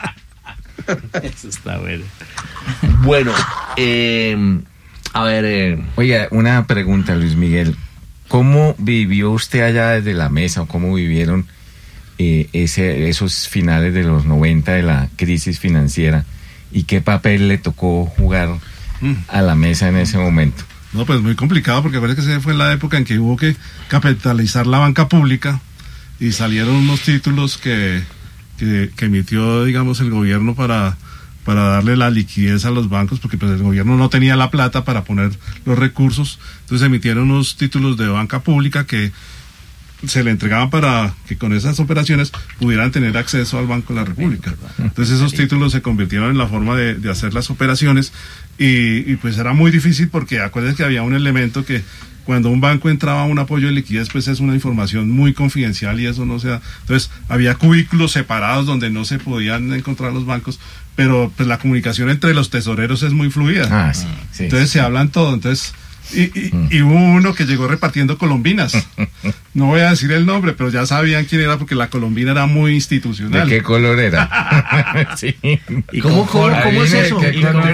Speaker 9: Eso está bueno.
Speaker 6: Bueno, eh, a ver. Eh.
Speaker 8: Oiga, una pregunta, Luis Miguel. ¿Cómo vivió usted allá desde la mesa o cómo vivieron eh, ese, esos finales de los noventa de la crisis financiera y qué papel le tocó jugar a la mesa en ese momento?
Speaker 7: No, pues muy complicado porque parece que esa fue la época en que hubo que capitalizar la banca pública y salieron unos títulos que, que, que emitió, digamos, el gobierno para... para darle la liquidez a los bancos, porque pues el gobierno no tenía la plata para poner los recursos, entonces emitieron unos títulos de banca pública que se le entregaban para que con esas operaciones pudieran tener acceso al Banco de la República. Entonces esos títulos se convirtieron en la forma de, de hacer las operaciones y, y pues era muy difícil porque acuérdense que había un elemento que cuando un banco entraba a un apoyo de liquidez, pues es una información muy confidencial y eso no se da. Entonces había cubículos separados donde no se podían encontrar los bancos, pero pues la comunicación entre los tesoreros es muy fluida.
Speaker 8: Ah, sí, sí,
Speaker 7: entonces sí. se hablan todo. Entonces y, y, mm. y hubo uno que llegó repartiendo colombinas. No voy a decir el nombre, pero ya sabían quién era porque la colombina era muy institucional.
Speaker 8: ¿De qué color era?
Speaker 6: Sí. ¿Y cómo, cómo, cómo es eso?
Speaker 7: ¿Y con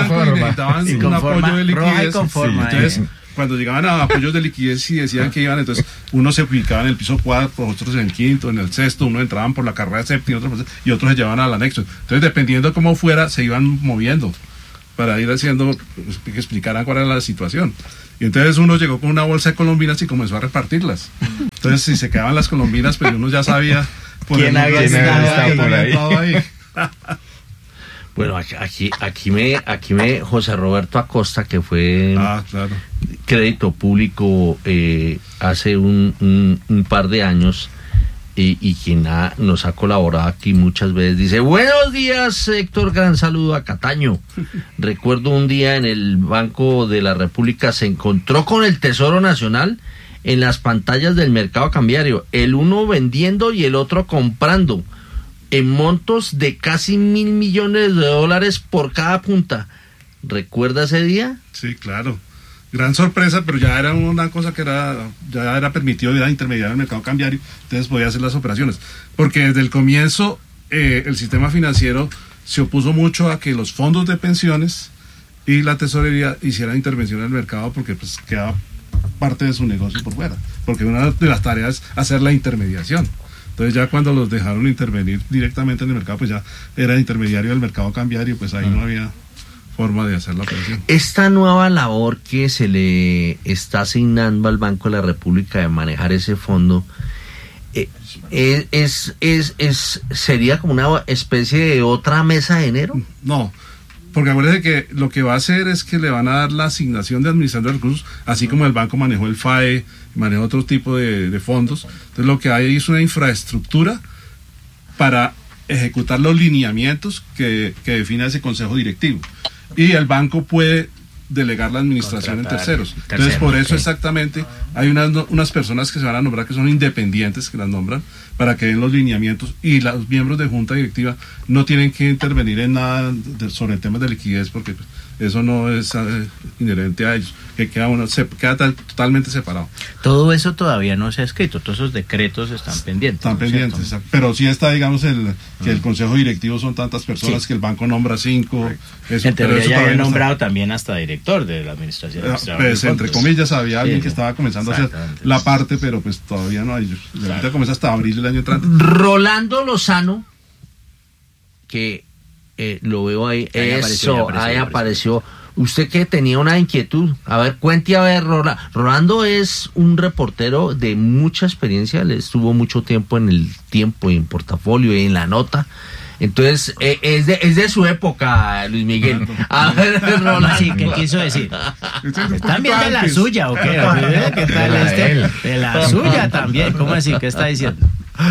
Speaker 7: un apoyo de liquidez. Entonces cuando llegaban a apoyos de liquidez y decían que iban, entonces uno se ubicaba en el piso cuatro, otros en el quinto, en el sexto, uno entraban por la carrera séptima otros, y otros se llevaban al anexo. Entonces dependiendo de cómo fuera, se iban moviendo para ir haciendo, que explicaran cuál era la situación. Y entonces uno llegó con una bolsa de colombinas y comenzó a repartirlas. Entonces si se quedaban las colombinas, pues uno ya sabía
Speaker 9: por quién había estado por ahí.
Speaker 7: ahí.
Speaker 6: Bueno, aquí, aquí me, aquí me, José Roberto Acosta, que fue
Speaker 7: ah, claro.
Speaker 6: crédito público eh, hace un, un, un par de años y, y quien ha, nos ha colaborado aquí muchas veces, dice, buenos días Héctor, gran saludo a Cataño. Recuerdo un día en el Banco de la República se encontró con el Tesoro Nacional en las pantallas del mercado cambiario, el uno vendiendo y el otro comprando, en montos de casi mil millones de dólares por cada punta. ¿Recuerda ese día?
Speaker 7: Sí, claro. Gran sorpresa, pero ya era una cosa que era ya era permitido, era intermediario en el mercado cambiario, entonces podía hacer las operaciones. Porque desde el comienzo eh, el sistema financiero se opuso mucho a que los fondos de pensiones y la tesorería hicieran intervención en el mercado porque pues quedaba parte de su negocio por fuera. Porque una de las tareas es hacer la intermediación. Entonces ya cuando los dejaron intervenir directamente en el mercado, pues ya era intermediario del mercado cambiario, pues ahí ah. no había forma de hacer la operación.
Speaker 6: Esta nueva labor que se le está asignando al Banco de la República de manejar ese fondo, eh, es, es, es, es, ¿sería como una especie de otra mesa de enero?
Speaker 7: No, porque acuérdense que lo que va a hacer es que le van a dar la asignación de administración de recursos, así como el banco manejó el F A E, manejó otro tipo de, de fondos. Entonces lo que hay es una infraestructura para ejecutar los lineamientos que, que define ese consejo directivo. Y el banco puede delegar la administración en terceros. Entonces por eso okay. exactamente hay unas, unas personas que se van a nombrar que son independientes, que las nombran, para que den los lineamientos, y los miembros de junta directiva no tienen que intervenir en nada de, sobre el tema de liquidez, porque eso no es eh, inherente a ellos, que queda uno se queda tal, totalmente separado.
Speaker 9: Todo eso todavía no se ha escrito, todos esos decretos están pendientes.
Speaker 7: Están
Speaker 9: ¿no
Speaker 7: pendientes,
Speaker 9: cierto?
Speaker 7: pero sí está, digamos, el que
Speaker 9: Mm.
Speaker 7: el consejo directivo son tantas personas,
Speaker 9: Sí.
Speaker 7: que el banco nombra cinco. Eso,
Speaker 9: En
Speaker 7: pero
Speaker 9: teoría
Speaker 7: eso
Speaker 9: ya
Speaker 7: todavía
Speaker 9: había
Speaker 7: no está.
Speaker 9: nombrado también hasta director de la administración.
Speaker 7: Eh,
Speaker 9: Administrador
Speaker 7: Pues
Speaker 9: de
Speaker 7: entre
Speaker 9: fondos.
Speaker 7: comillas había alguien
Speaker 9: Sí,
Speaker 7: que
Speaker 9: sí.
Speaker 7: estaba comenzando a hacer
Speaker 9: Exactamente.
Speaker 7: la parte, pero pues todavía no hay. Y ahorita comienza hasta abril del año entrante.
Speaker 6: Rolando Lozano, que eh, lo veo ahí,
Speaker 9: Ahí
Speaker 6: eso,
Speaker 9: apareció, ahí apareció,
Speaker 6: ahí
Speaker 9: ahí
Speaker 6: apareció. Usted que tenía una inquietud, a ver, cuente a ver, Rola- Rolando es un reportero de mucha experiencia, le estuvo mucho tiempo en el Tiempo y en Portafolio y en La Nota. Entonces, eh, es, de, es de su época, Luis Miguel. A ver, Rolando.
Speaker 9: Sí, ¿qué quiso decir? ¿También de la
Speaker 7: antes.
Speaker 9: suya o qué? ¿Qué tal este? De la suya también, ¿cómo así? ¿Qué está diciendo?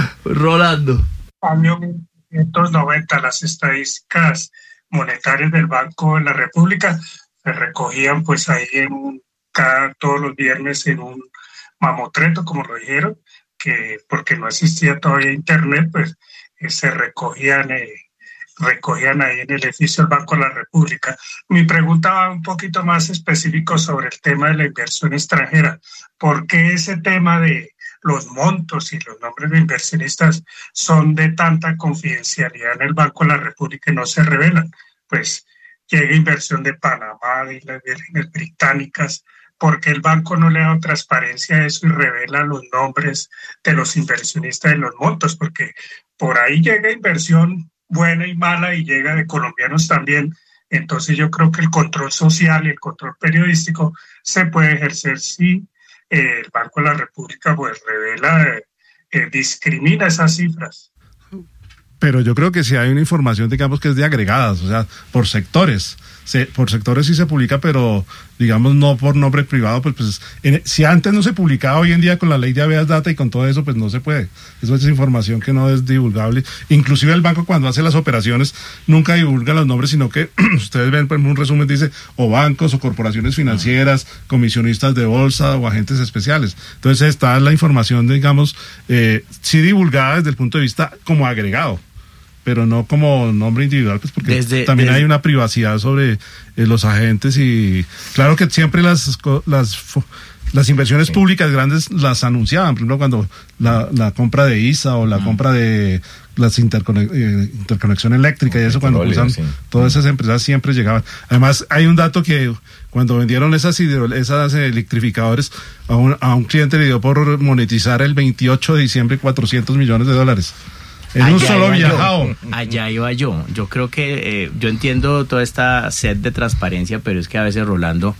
Speaker 6: Rolando.
Speaker 14: Año mil novecientos noventa, las estadísticas monetarias del Banco de la República se recogían pues ahí en un, cada, todos los viernes en un mamotreto, como lo dijeron, que porque no existía todavía internet, pues eh, se recogían, eh, recogían ahí en el edificio del Banco de la República. Mi pregunta va un poquito más específico sobre el tema de la inversión extranjera. ¿Por qué ese tema de los montos y los nombres de inversionistas son de tanta confidencialidad en el Banco de la República y no se revelan? Pues llega inversión de Panamá, de las Vírgenes Británicas, porque el banco no le da transparencia a eso y revela los nombres de los inversionistas de los montos, porque por ahí llega inversión buena y mala y llega de colombianos también. Entonces yo creo que el control social y el control periodístico se puede ejercer si eh, el Banco de la República pues revela, eh, eh, discrimina esas cifras.
Speaker 7: Pero yo creo que sí hay una información, digamos, que es de agregadas, o sea, por sectores. Se, por sectores sí se publica, pero digamos no por nombre privado, pues, pues en, si antes no se publicaba, hoy en día con la ley de habeas data y con todo eso, pues no se puede. Eso es información que no es divulgable. Inclusive el banco cuando hace las operaciones nunca divulga los nombres, sino que ustedes ven, por ejemplo, un resumen dice o bancos o corporaciones financieras, comisionistas de bolsa o agentes especiales. Entonces está la información, digamos, eh, sí divulgada desde el punto de vista como agregado, pero no como nombre individual, pues porque
Speaker 9: Desde-
Speaker 7: también
Speaker 9: desde-
Speaker 7: hay una privacidad sobre eh, los agentes y claro que siempre las co- las fo- las inversiones
Speaker 8: Sí.
Speaker 7: públicas grandes las anunciaban, por ejemplo cuando la, la compra de I S A o la compra de las intercone- eh, interconexión eléctrica y eso cuando
Speaker 8: petróleo,
Speaker 7: usan,
Speaker 8: sí.
Speaker 7: todas esas empresas siempre llegaban. Además hay un dato que cuando vendieron esas hidro- esas electrificadores a un, a un cliente le dio por monetizar el veintiocho de diciembre cuatrocientos millones de dólares. En un
Speaker 9: Allá
Speaker 7: solo
Speaker 9: iba yo,
Speaker 7: viajado.
Speaker 9: Allá iba yo. Yo creo que eh, yo entiendo toda esta sed de transparencia, pero es que a veces, Rolando,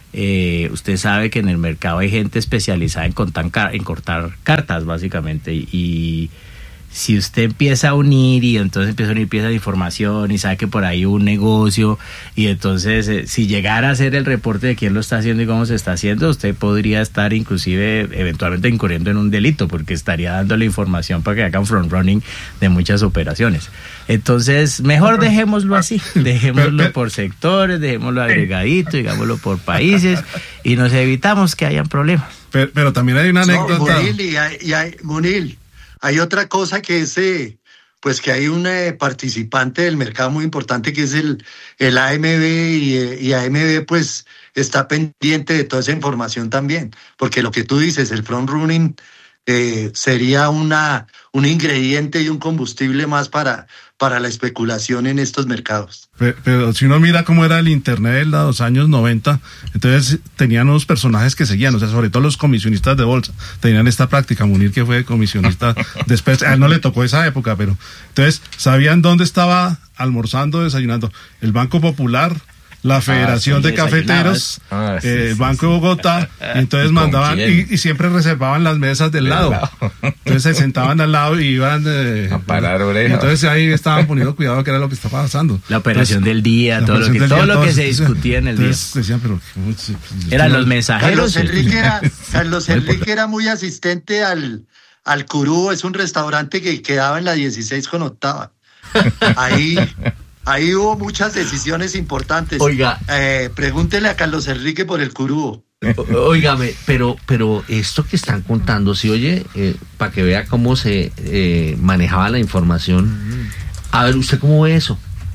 Speaker 9: eh, usted sabe que en el mercado hay gente especializada en cortar, car- en cortar cartas, básicamente, y, y si usted empieza a unir y entonces empieza a unir piezas de información y sabe que por ahí hubo un negocio y entonces eh, si llegara a hacer el reporte de quién lo está haciendo y cómo se está haciendo, usted podría estar inclusive eventualmente incurriendo en un delito porque estaría dándole información para que hagan front running de muchas operaciones. Entonces mejor dejémoslo así, dejémoslo por sectores, dejémoslo agregadito, digámoslo por países y nos evitamos que hayan problemas.
Speaker 7: Pero, pero también hay una
Speaker 10: No,
Speaker 7: anécdota.
Speaker 10: Munil, y hay, y hay- Munil, hay otra cosa que es, eh, pues que hay un eh, participante del mercado muy importante que es el, el A M B y, eh, y A M B pues está pendiente de toda esa información también, porque lo que tú dices, el front running eh, sería una, un ingrediente y un combustible más para, para la especulación en estos mercados.
Speaker 7: Pe- Pero si uno mira cómo era el internet de los años noventa, entonces tenían unos personajes que seguían, o sea, sobre todo los comisionistas de bolsa, tenían esta práctica. Munir, que fue comisionista después, a él no le tocó esa época, pero entonces sabían dónde estaba almorzando, desayunando. El Banco Popular, la Federación
Speaker 8: sí,
Speaker 7: de Cafeteros,
Speaker 8: Ah, sí,
Speaker 7: eh, el
Speaker 8: sí,
Speaker 7: Banco
Speaker 8: sí.
Speaker 7: de Bogotá, y entonces
Speaker 8: ¿Y con
Speaker 7: mandaban,
Speaker 8: quién?
Speaker 7: y, y siempre reservaban las mesas del
Speaker 8: Del
Speaker 7: lado.
Speaker 8: lado.
Speaker 7: Entonces se sentaban al lado y iban eh,
Speaker 8: A parar orejas.
Speaker 7: y entonces ahí estaban poniendo cuidado que era lo que estaba pasando.
Speaker 9: La operación
Speaker 7: Entonces,
Speaker 9: del día,
Speaker 7: la
Speaker 9: todo lo
Speaker 7: operación
Speaker 9: que,
Speaker 7: del
Speaker 9: todo
Speaker 7: día,
Speaker 9: lo que
Speaker 7: todos-
Speaker 9: se discutía en el día.
Speaker 7: entonces decían, pero
Speaker 9: Eran los mensajeros.
Speaker 10: Carlos Enrique era, Carlos Enrique era muy asistente al, al Curú, es un restaurante que quedaba en la dieciséis con octava. Ahí, ahí hubo muchas decisiones importantes.
Speaker 6: Oiga.
Speaker 10: Eh, pregúntele a Carlos Enrique por el Curú.
Speaker 6: Óigame, pero, pero esto que están contando, si oye, eh, para que vea cómo se eh, manejaba la información. A ver, ¿usted cómo ve eso?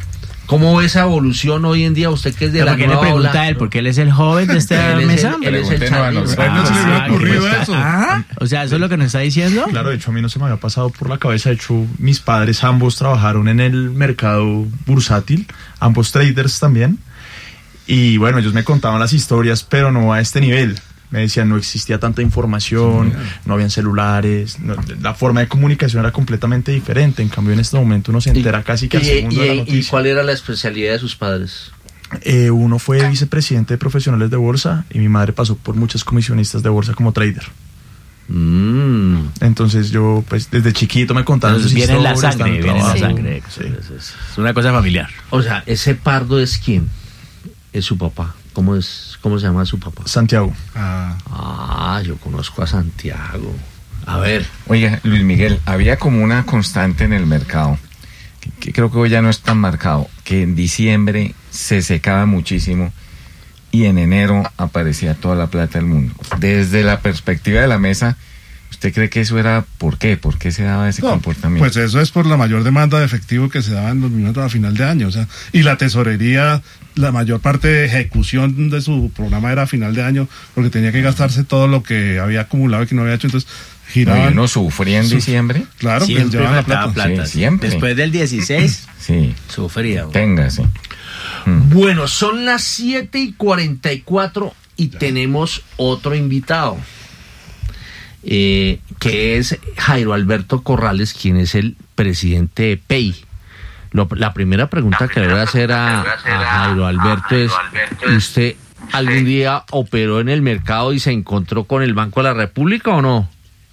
Speaker 6: ¿Cómo ve esa evolución hoy en día? Usted que es de
Speaker 9: Pero
Speaker 6: la
Speaker 9: ¿por qué le
Speaker 6: nueva
Speaker 9: pregunta
Speaker 6: ola?
Speaker 9: a él? Porque él es el joven de esta
Speaker 6: Él es
Speaker 9: mesa.
Speaker 6: el- él es el
Speaker 8: Pregúntenos a
Speaker 6: Charlie.
Speaker 8: nosotros.
Speaker 7: A él no se le había ocurrido
Speaker 9: ¿qué
Speaker 7: eso.
Speaker 9: Ah, o sea, ¿eso es lo que nos está diciendo?
Speaker 13: Claro, de hecho a mí no se me había pasado por la cabeza. De hecho, mis padres ambos trabajaron en el mercado bursátil, ambos traders también. Y bueno, ellos me contaban las historias, pero no a este nivel. Me decían, no existía tanta información, sí, no habían celulares, no, la forma de comunicación era completamente diferente. En cambio, en este momento uno se entera casi que al
Speaker 6: ¿Y,
Speaker 13: segundo de la
Speaker 6: y,
Speaker 13: noticia.
Speaker 6: ¿Y cuál era la especialidad de sus padres?
Speaker 13: Eh, uno fue vicepresidente de profesionales de bolsa y mi madre pasó por muchas comisionistas de bolsa como trader.
Speaker 6: Mm.
Speaker 13: Entonces yo, pues desde chiquito me contaron sus
Speaker 9: Viene en la
Speaker 13: historias,
Speaker 9: sangre,
Speaker 13: tanto
Speaker 9: viene en la
Speaker 13: trabajo.
Speaker 9: sangre.
Speaker 13: Sí.
Speaker 9: Es, es- es una cosa familiar.
Speaker 6: O sea, ¿ese pardo es quién? Es su papá. ¿Cómo es? ¿Cómo se llama su papá?
Speaker 13: Santiago.
Speaker 7: Ah,
Speaker 6: Ah, yo conozco a Santiago. A ver.
Speaker 8: Oiga, Luis Miguel, había como una constante en el mercado, que, que creo que hoy ya no es tan marcado, que en diciembre se secaba muchísimo y en enero aparecía toda la plata del mundo. Desde la perspectiva de la mesa, ¿usted cree que eso era por qué? ¿Por qué se daba ese
Speaker 7: no,
Speaker 8: comportamiento?
Speaker 7: pues eso es por la mayor demanda de efectivo que se daba en los minutos a final de año, o sea, y la tesorería, la mayor parte de ejecución de su programa era a final de año, porque tenía que gastarse todo lo que había acumulado y que no había hecho, entonces giraban.
Speaker 8: No, y uno sufría en
Speaker 7: Suf-
Speaker 8: diciembre.
Speaker 7: Claro, pues
Speaker 9: Siempre
Speaker 7: llevaban la
Speaker 9: faltaba
Speaker 7: plata.
Speaker 9: plata.
Speaker 8: Sí, siempre.
Speaker 9: Después del dieciséis,
Speaker 8: Sí,
Speaker 9: sufría.
Speaker 8: téngase.
Speaker 6: Bueno, son las siete y cuarenta y cuatro y tenemos otro invitado, eh, que es Jairo Alberto Corrales, quien es el presidente de P E I. Lo- la primera pregunta que le voy a hacer a, a Jairo Alberto es, ¿usted algún día operó en el mercado y se encontró con el Banco de la República o no?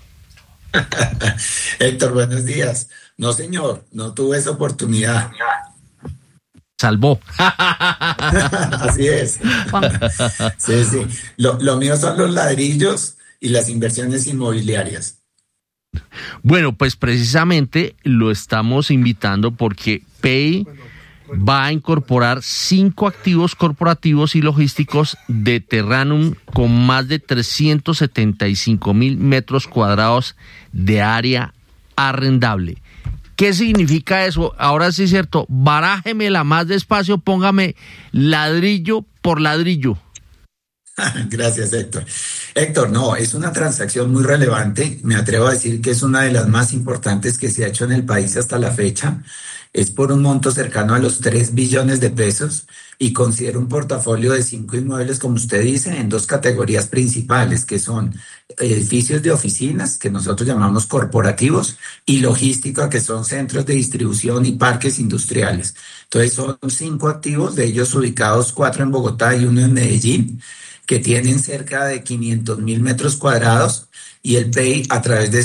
Speaker 15: Héctor, buenos días. No, señor, no tuve esa oportunidad.
Speaker 6: Salvó.
Speaker 15: Así es. Sí, sí. Lo, lo mío son los ladrillos y las inversiones inmobiliarias.
Speaker 6: Bueno, pues precisamente lo estamos invitando porque P E I va a incorporar cinco activos corporativos y logísticos de Terranum con más de trescientos setenta y cinco mil metros cuadrados de área arrendable. ¿Qué significa eso? Ahora sí es cierto, barájemela más despacio, póngame ladrillo por ladrillo.
Speaker 15: Gracias, Héctor. Héctor, no, es una transacción muy relevante. Me atrevo a decir que es una de las más importantes que se ha hecho en el país hasta la fecha. Es por un monto cercano a los tres billones de pesos y considera un portafolio de cinco inmuebles, como usted dice, en dos categorías principales, que son edificios de oficinas, que nosotros llamamos corporativos, y logística, que son centros de distribución y parques industriales. Entonces son cinco activos, de ellos ubicados cuatro en Bogotá y uno en Medellín, que tienen cerca de quinientos mil metros cuadrados, y el P E I, a través de